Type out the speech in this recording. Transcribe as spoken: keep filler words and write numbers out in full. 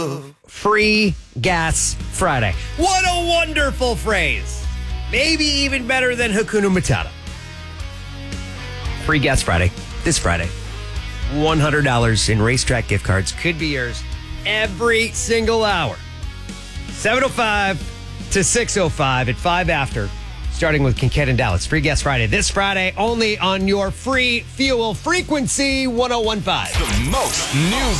Free Gas Friday. What a wonderful phrase. Maybe even better than Hakuna Matata. Free Gas Friday. This Friday. one hundred dollars in racetrack gift cards could be yours every single hour. seven oh five to six oh five at five after. Starting with Kincaid and Dallas. Free Gas Friday. This Friday only on your free fuel frequency one oh one point five. The most news